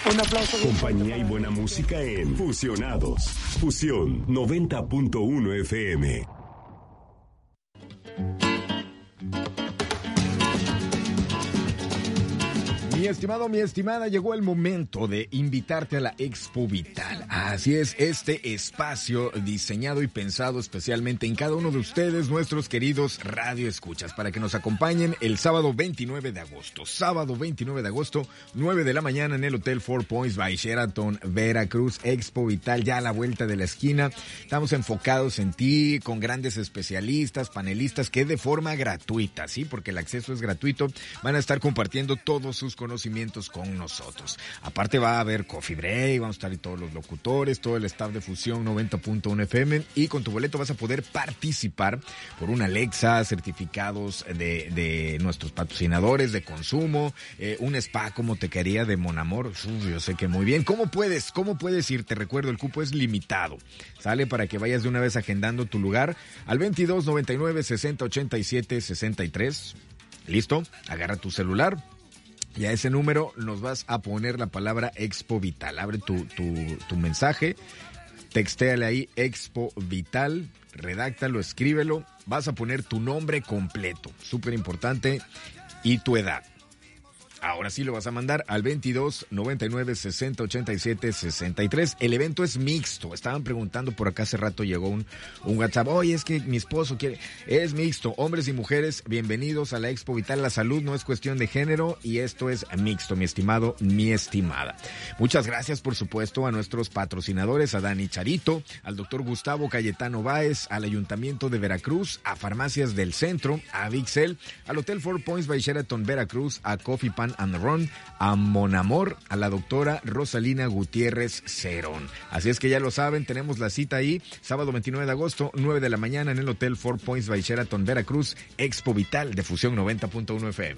Un aplauso. Compañía y buena música en Fusionados. Fusión 90.1 FM. Mi estimado, mi estimada, llegó el momento de invitarte a la Expo Vital. Así es, este espacio diseñado y pensado especialmente en cada uno de ustedes, nuestros queridos radioescuchas, para que nos acompañen el sábado 29 de agosto. Sábado 29 de agosto, 9 de la mañana en el Hotel Four Points by Sheraton, Veracruz. Expo Vital, ya a la vuelta de la esquina. Estamos enfocados en ti, con grandes especialistas, panelistas, que de forma gratuita, ¿sí? Porque el acceso es gratuito. Van a estar compartiendo todos sus conocimientos con nosotros. Aparte va a haber coffee break, vamos a estar ahí todos los locutores, todo el staff de Fusión 90.1 FM, y con tu boleto vas a poder participar por una Alexa, certificados de nuestros patrocinadores de consumo, un spa como te quería de Mon Amor. Yo sé que muy bien. ¿Cómo puedes ir? Te recuerdo, el cupo es limitado. Sale para que vayas de una vez agendando tu lugar al 22 99 60 87 63. ¿Listo? Agarra tu celular. Y a ese número nos vas a poner la palabra Expo Vital. Abre tu mensaje, textéale ahí Expo Vital, redáctalo, escríbelo. Vas a poner tu nombre completo, súper importante, y tu edad. Ahora sí lo vas a mandar al 22 99 60 87 63. El evento es mixto. Estaban preguntando por acá, hace rato llegó un WhatsApp. Oye, es que mi esposo quiere. Es mixto. Hombres y mujeres, bienvenidos a la Expo Vital. La salud no es cuestión de género y esto es mixto, mi estimado, mi estimada. Muchas gracias, por supuesto, a nuestros patrocinadores, a Dani Charito, al doctor Gustavo Cayetano Báez, al Ayuntamiento de Veracruz, a Farmacias del Centro, a Vixel, al Hotel Four Points by Sheraton Veracruz, a Coffee Pan and Ron, a Mon Amor, a la doctora Rosalina Gutiérrez Cerón. Así es que ya lo saben, tenemos la cita ahí, sábado 29 de agosto, 9 de la mañana en el Hotel Four Points by Sheraton Veracruz, Expo Vital de Fusión 90.1 FM.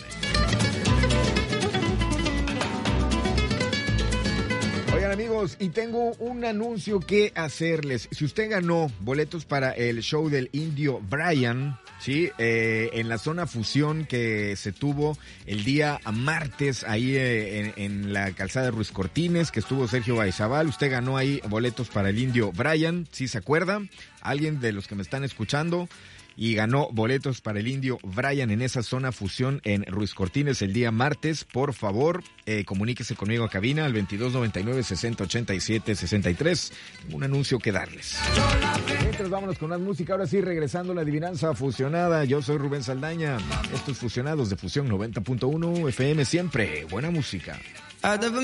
Oigan, amigos, y tengo un anuncio que hacerles. Si usted ganó boletos para el show del Indio Brian, ¿sí? En la zona Fusión que se tuvo el día martes ahí en la calzada de Ruiz Cortines, que estuvo Sergio Baizabal, usted ganó ahí boletos para el Indio Brian, ¿sí se acuerda? Alguien de los que me están escuchando, y ganó boletos para el Indio Brian en esa zona Fusión en Ruiz Cortines el día martes. Por favor, comuníquese conmigo a cabina al 22 99 60 87 63. Un anuncio que darles. Mientras vámonos con más música. Ahora sí, regresando a la adivinanza fusionada. Yo soy Rubén Saldaña. Estos Fusionados de Fusión 90.1 FM. Siempre buena música.